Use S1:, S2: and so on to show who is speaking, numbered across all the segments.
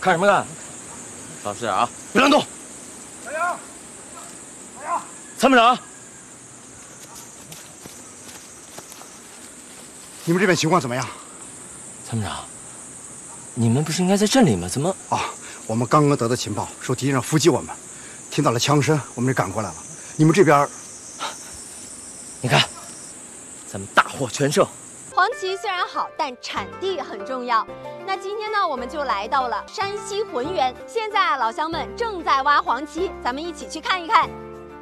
S1: 看什么看？老实点啊，别乱动！参谋长，
S2: 你们这边情况怎么样？
S1: 参谋长，你们不是应该在镇里吗？怎么？
S2: 啊，我们刚刚得到情报，说敌人伏击我们，听到了枪声，我们就赶过来了。你们这边，
S1: 你看，咱们大获全胜。
S3: 黄芪虽然好，但产地很重要。那今天呢，我们就来到了山西浑源。现在啊，老乡们正在挖黄芪，咱们一起去看一看。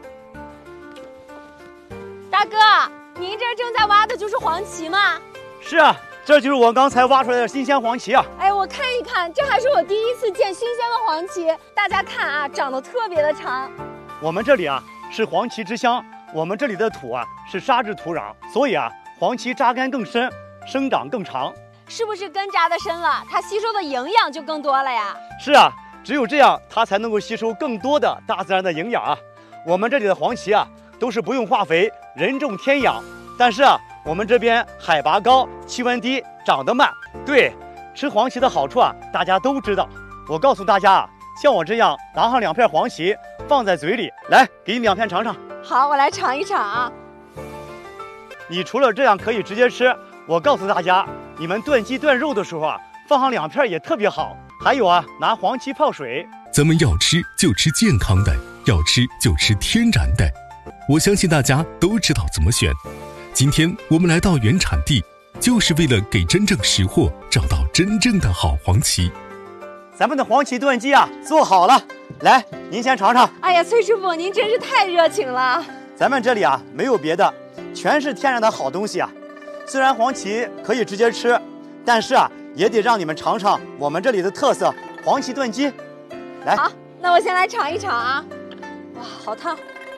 S3: 大哥，您这正在挖的就是黄芪吗？
S4: 是啊，这就是我刚才挖出来的新鲜黄芪啊！
S3: 哎，我看一看，这还是我第一次见新鲜的黄芪。大家看啊，长得特别的长。
S4: 我们这里啊是黄芪之乡，我们这里的土啊是沙质土壤，所以啊黄芪扎根更深，生长更长。
S3: 是不是根扎得深了，它吸收的营养就更多了呀？
S4: 是啊，只有这样，它才能够吸收更多的大自然的营养啊。我们这里的黄芪啊都是不用化肥，人种天养。但是啊，我们这边海拔高，气温低，长得慢。对，吃黄芪的好处啊，大家都知道。我告诉大家啊，像我这样拿上2片黄芪，放在嘴里，来，给你2片尝尝。
S3: 好，我来尝一尝啊。
S4: 你除了这样可以直接吃，我告诉大家，你们炖鸡炖肉的时候啊，放上2片也特别好。还有啊，拿黄芪泡水。
S5: 咱们要吃就吃健康的，要吃就吃天然的。我相信大家都知道怎么选。今天我们来到原产地，就是为了给真正识货找到真正的好黄芪。
S4: 咱们的黄芪炖鸡啊做好了，来，您先尝尝。
S3: 哎呀，崔师傅，您真是太热情了。
S4: 咱们这里啊没有别的，全是天然的好东西啊。虽然黄芪可以直接吃，但是啊也得让你们尝尝我们这里的特色黄芪炖鸡。来，
S3: 好，那我先来尝一尝啊。哇，好烫！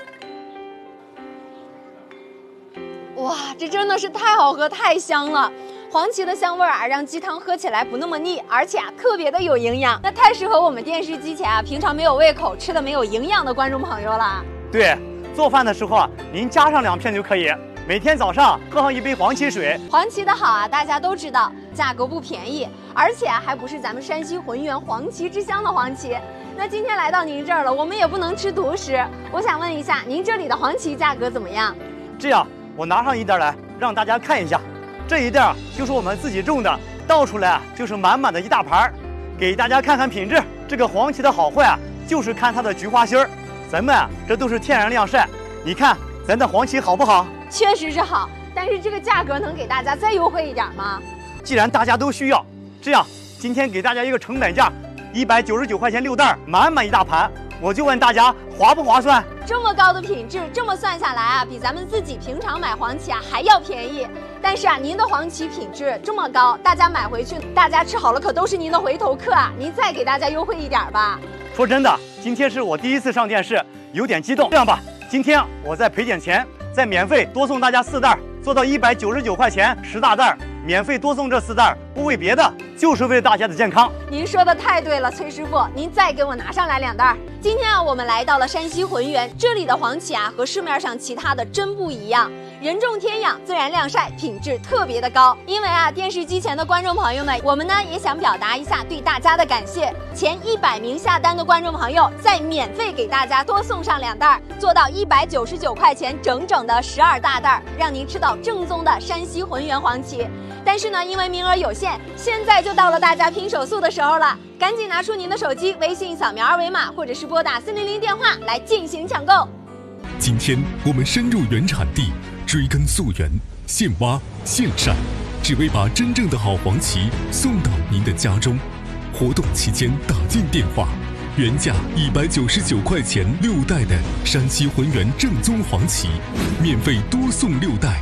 S3: 哇，这真的是太好喝、太香了。黄芪的香味啊，让鸡汤喝起来不那么腻，而且啊特别的有营养。那太适合我们电视机前啊平常没有胃口、吃的没有营养的观众朋友了。
S4: 对，做饭的时候啊，您加上2片就可以。每天早上喝上1杯黄芪水。
S3: 黄芪的好啊，大家都知道，价格不便宜，而且还不是咱们山西浑源黄芪之乡的黄芪。那今天来到您这儿了，我们也不能吃独食。我想问一下，您这里的黄芪价格怎么样？
S4: 这样，我拿上1袋来，让大家看一下。这1袋就是我们自己种的，倒出来啊就是满满的一大盘，给大家看看品质。这个黄芪的好坏啊，就是看它的菊花心儿。咱们啊这都是天然晾晒，你看咱的黄芪好不好？
S3: 确实是好，但是这个价格能给大家再优惠一点吗？
S4: 既然大家都需要，这样今天给大家一个成本价，199块钱6袋，满满一大盘。我就问大家划不划算？
S3: 这么高的品质，这么算下来啊，比咱们自己平常买黄芪啊还要便宜。但是啊，您的黄芪品质这么高，大家买回去，大家吃好了可都是您的回头客啊！您再给大家优惠一点吧。
S4: 说真的，今天是我第一次上电视，有点激动。这样吧，今天我再赔点钱，再免费多送大家4袋，做到199块钱10大袋，免费多送这4袋，不为别的，就是为了大家的健康。
S3: 您说的太对了，崔师傅，您再给我拿上来2袋。今天啊，我们来到了山西浑源，这里的黄芪啊和市面上其他的真不一样，人种天养，自然晾晒，品质特别的高。因为啊，电视机前的观众朋友们，我们呢也想表达一下对大家的感谢。前100名下单的观众朋友，再免费给大家多送上2袋，做到199块钱整整的12大袋，让您吃到正宗的山西浑源黄芪。但是呢，因为名额有限，现在就到了大家拼手速的时候了，赶紧拿出您的手机，微信扫描2维码，或者是拨打400电话来进行抢购。
S5: 今天我们深入原产地，追根溯源，现挖现晒，只为把真正的好黄芪送到您的家中。活动期间打进电话，原价199块钱6袋的山西浑源正宗黄芪，免费多送6袋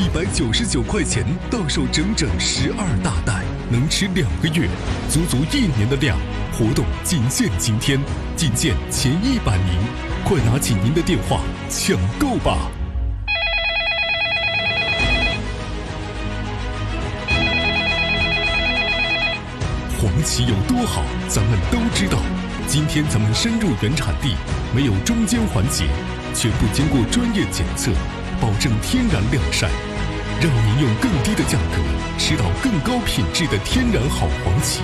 S5: ，199块钱到手整整12大袋，能吃2个月，足足1年的量。活动仅限今天，仅限前100名，快拿起您的电话抢购吧！黄芪有多好，咱们都知道。今天咱们深入原产地，没有中间环节，全部经过专业检测，保证天然晾晒，让您用更低的价格吃到更高品质的天然好黄芪。